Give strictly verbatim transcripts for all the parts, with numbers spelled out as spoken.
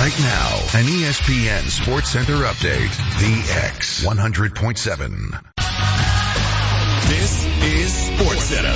Right now, an E S P N Sports Center update. The X one hundred point seven. This is Sports Center.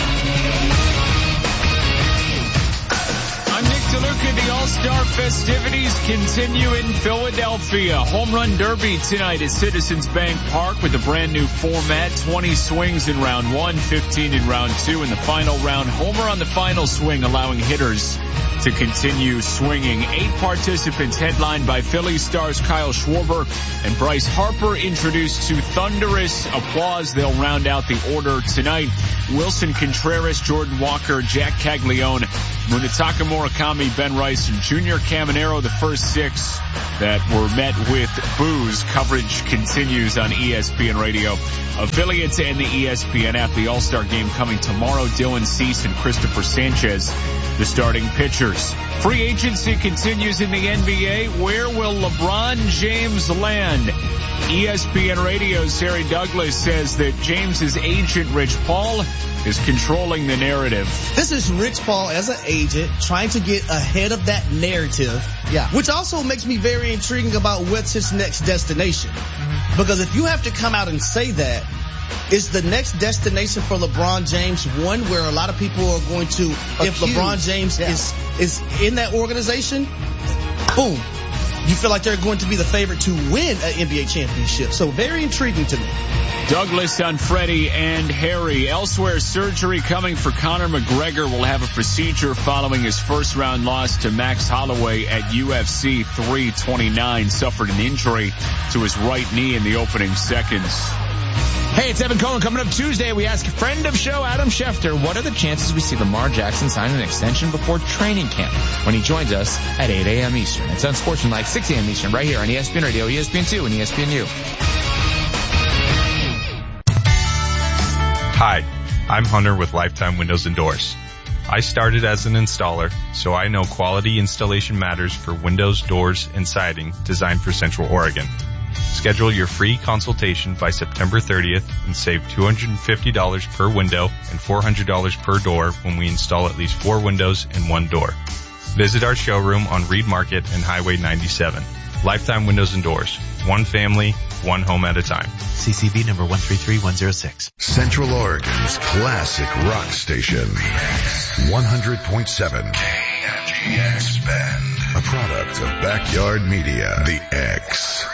I'm Nick DeLuca. The All-Star festivities continue in Philadelphia. Home Run Derby tonight at Citizens Bank Park with a brand new format. twenty swings in round one, fifteen in round two. In the final round, homer on the final swing, allowing hitters to continue swinging. Eight participants headlined by Philly stars Kyle Schwarber and Bryce Harper, introduced to thunderous applause. They'll round out the order tonight. Wilson Contreras, Jordan Walker, Jack Caglione, Munetaka Murakami, Ben Rice, and Junior Caminero, the first six that were met with boos. Coverage continues on E S P N Radio, affiliates, and the E S P N app. The All-Star game coming tomorrow. Dylan Cease and Christopher Sanchez, the starting pitchers. Free agency continues in the N B A. Where will LeBron James land? E S P N Radio's Harry Douglas says that James's agent, Rich Paul, is controlling the narrative. This is Rich Paul as an agent trying to get ahead of that narrative. Yeah. Which also makes me very intriguing about what's his next destination. Mm-hmm. Because if you have to come out and say that, is the next destination for LeBron James one where a lot of people are going to, Accused. if LeBron James yeah. is, is in that organization, boom, you feel like they're going to be the favorite to win an N B A championship. So very intriguing to me. Douglas on Freddie and Harry. Elsewhere, surgery coming for Conor McGregor. Will have a procedure following his first round loss to Max Holloway at U F C three twenty-nine. Suffered an injury to his right knee in the opening seconds. Hey, it's Evan Cohen. Coming up Tuesday, we ask friend of show Adam Schefter, what are the chances we see Lamar Jackson sign an extension before training camp when he joins us at eight a.m. Eastern. It's Unsportsmanlike, six a.m. Eastern, right here on E S P N Radio, E S P N two, and E S P N U. Hi, I'm Hunter with Lifetime Windows and Doors. I started as an installer, so I know quality installation matters for windows, doors, and siding designed for Central Oregon. Schedule your free consultation by September thirtieth and save two hundred fifty dollars per window and four hundred dollars per door when we install at least four windows and one door. Visit our showroom on Reed Market and Highway ninety-seven. Lifetime Windows and Doors. One family, one home at a time. C C B number one three three one zero six. Central Oregon's classic rock station. one hundred point seven. K N G X Bend. A product of Backyard Media. The X.